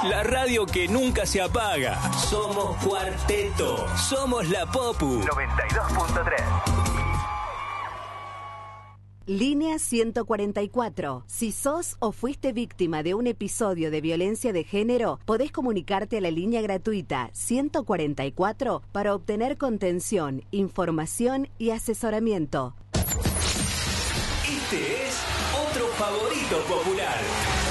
La radio que nunca se apaga. Somos Cuarteto. Somos la Popu. 92.3. Línea 144. Si sos o fuiste víctima de un episodio de violencia de género, podés comunicarte a la línea gratuita 144 para obtener contención, información y asesoramiento. Este es otro favorito popular.